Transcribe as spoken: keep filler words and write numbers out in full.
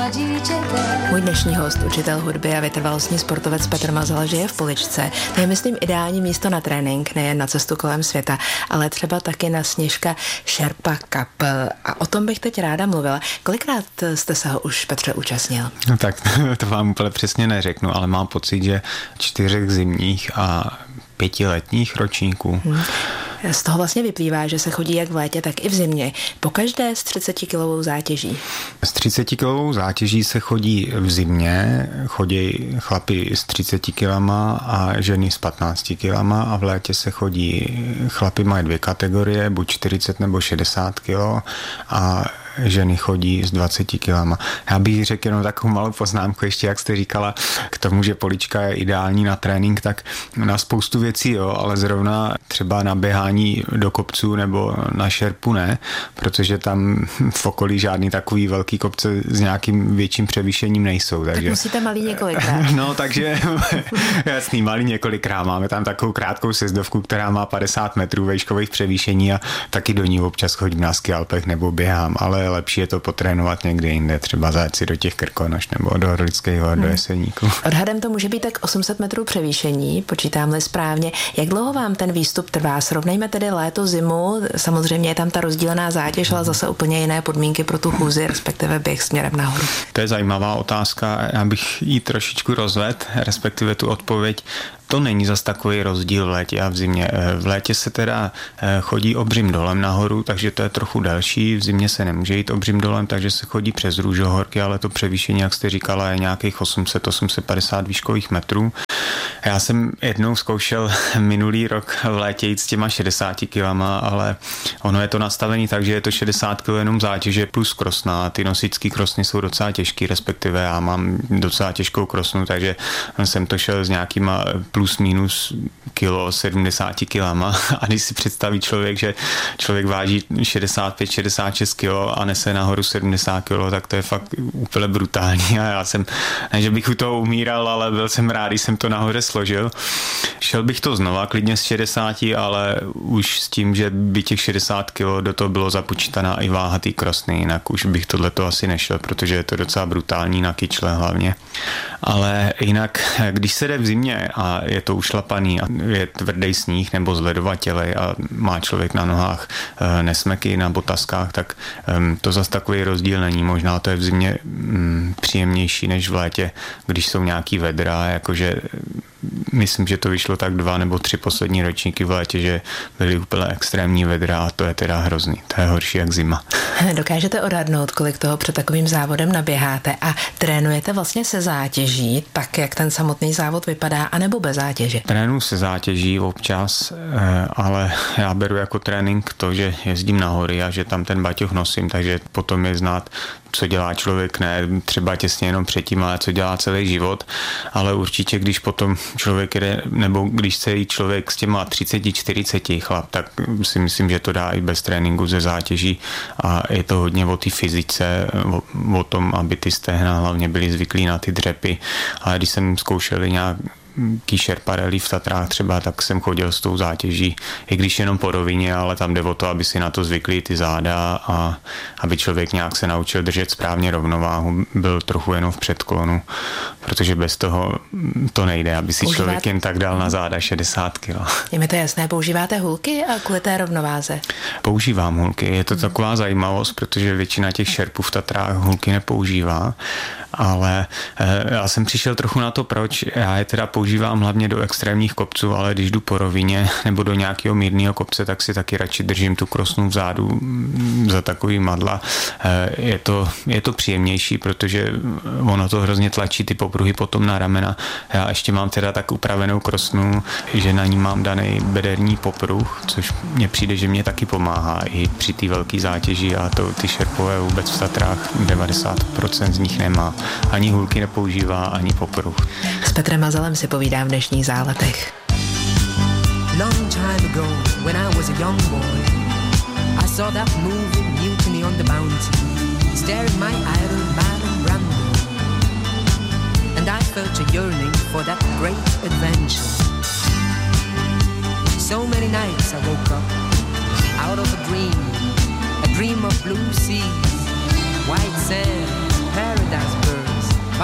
Můj dnešní host, učitel hudby a vytrvalostní sportovec Petr Mazal žije v Poličce. To je, myslím, ideální místo na trénink, nejen na cestu kolem světa, ale třeba taky na Sněžka Sherpa Cup. A o tom bych teď ráda mluvila. Kolikrát jste se ho už, Petře, účastnil? No tak to vám úplně přesně neřeknu, ale mám pocit, že čtyřech zimních a pěti letních ročníků. Hmm. Z toho vlastně vyplývá, že se chodí jak v létě, tak i v zimě. Pokaždé s třicetikilovou zátěží. S třicetikilovou zátěží se chodí v zimě, chodí chlapi s třiceti kilama a ženy s patnácti kilama a v létě se chodí, chlapi mají dvě kategorie, buď čtyřicet nebo šedesát kilo a ženy chodí s dvaceti kilama. Já bych řekl jenom takovou malou poznámku, ještě jak jste říkala, k tomu, že Polička je ideální na trénink, tak na spoustu věcí, jo, ale zrovna třeba na běhání do kopců nebo na šerpu ne, protože tam v okolí žádný takový velký kopce s nějakým větším převýšením nejsou. Takže... Tak musíte malý několikrát. No, takže jasný, malý několikrát. Máme tam takovou krátkou sjezdovku, která má padesát metrů vejškových převýšení a taky do ní občas chodím na skialpech nebo běhám, ale lepší je to potrénovat někde jinde, třeba zajet si do těch Krkonoš nebo do Orlických hor, hmm. do Jeseníku. Odhadem to může být tak osm set metrů převýšení, počítám-li správně. Jak dlouho vám ten výstup trvá? Srovnejme tedy léto, zimu, samozřejmě je tam ta rozdílená zátěž, ale zase úplně jiné podmínky pro tu chůzi, respektive běh směrem nahoru. To je zajímavá otázka, já bych ji trošičku rozvedl, respektive tu odpověď. To není zas takový rozdíl v létě a v zimě. V létě se teda chodí obřím dolem nahoru, takže to je trochu delší. V zimě se nemůže jít obřím dolem, takže se chodí přes Růžohorky, ale to převýšení, jak jste říkala, je nějakých osm set až osm set padesát výškových metrů. Já jsem jednou zkoušel minulý rok v létě jít s těma šedesáti kilama, ale ono je to nastavený tak, že je to šedesát kil jenom zátěže plus krosna. Ty nosičský krosny jsou docela těžký, respektive já mám docela těžkou krosnu, takže jsem to šel s nějakýma plus minus kilo, sedmdesáti kilama a když si představí člověk, že člověk váží šedesát pět šedesát šest kilo a nese nahoru sedmdesát kilo, tak to je fakt úplně brutální a já jsem, ne, že bych u toho umíral, ale byl jsem rád, když jsem to nahoře složil. Šel bych to znova klidně z šedesáti, ale už s tím, že by těch šedesát kilo do toho bylo započítaná i váha té krosny, jinak už bych tohleto asi nešel, protože je to docela brutální na kyčle hlavně. Ale jinak, když se jde v zimě a je to ušlapaný a je tvrdý sníh nebo zledovatělej a má člověk na nohách nesmeky na botaskách, tak to zas takový rozdíl není. Možná to je v zimě příjemnější než v létě, když jsou nějaký vedra, jakože myslím, že to vyšlo tak dva nebo tři poslední ročníky v létě, že byly úplně extrémní vedra a to je teda hrozný. To je horší jak zima. Dokážete odhadnout, kolik toho před takovým závodem naběháte a trénujete vlastně se zátěží, tak jak ten samotný závod vypadá, anebo bez zátěže? Trénuji se zátěží občas, ale já beru jako trénink to, že jezdím na hory a že tam ten baťoch nosím, takže potom je znát, co dělá člověk, ne třeba těsně jenom předtím, ale co dělá celý život, ale určitě, když potom člověk jde, nebo když se jí člověk s těma třiceti čtyřiceti chlap, tak si myslím, že to dá i bez tréninku ze zátěží a je to hodně o té fyzice, o, o tom, aby ty stehna hlavně byly zvyklí na ty dřepy, ale když jsem zkoušel nějak Sherpa Rally v Tatrách třeba, tak jsem chodil s tou zátěží, i když jenom po rovině, ale tam jde o to, aby si na to zvykli ty záda a aby člověk nějak se naučil držet správně rovnováhu, byl trochu jenom v předklonu, protože bez toho to nejde, aby si Používáte... člověk jen tak dal na záda šedesát kilo. Je mi to jasné, používáte hulky a kvůli té rovnováze? Používám hulky, je to hmm. taková zajímavost, protože většina těch šerpů v Tatrách hulky nepoužívá, ale eh, já jsem přišel trochu na to, proč. Já je teda používám hlavně do extrémních kopců, ale když jdu po rovině nebo do nějakého mírného kopce, tak si taky radši držím tu krosnu vzadu za takový madla. Eh, je to, je to příjemnější, protože ono to hrozně tlačí ty popruhy potom na ramena. Já ještě mám teda tak upravenou krosnu, že na ní mám daný bederní popruh, což mně přijde, že mě taky pomáhá i při té velké zátěži a to ty šerpové vůbec v Tatrách devadesát procent z nich nemá. Ani hulky nepoužívá, ani popruh. S Petrem Mazalem si povídám v dnešních záletech. Long time ago, when I was a young boy, I saw that moving mutiny on the bounty, staring my idol Marlon Brando, and I felt a yearning for that great adventure. So many nights I woke up out of a dream, a dream of blue seas, white sand,